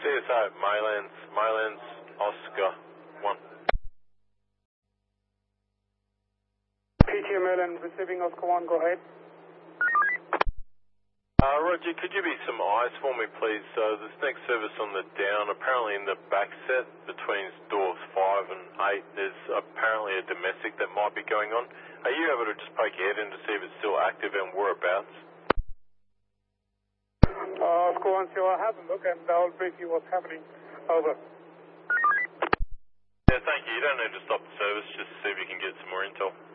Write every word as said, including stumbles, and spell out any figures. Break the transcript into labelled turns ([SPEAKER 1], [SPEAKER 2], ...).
[SPEAKER 1] S O, Maylands, Maylands, Oscar, one.
[SPEAKER 2] P T O Maylands receiving Oscar one, go ahead.
[SPEAKER 1] Uh, Roger, could you be some eyes for me, please? So this next service on the down, apparently in the back set between doors five and eight, there's apparently a domestic that might be going on. Are you able to just poke your head in to see if it's still active and whereabouts?
[SPEAKER 2] Uh, Oscar one, so I'll have a look and I'll brief you what's happening. Over.
[SPEAKER 1] Yeah, thank you. You don't need to stop the service, just to see if you can get some more intel.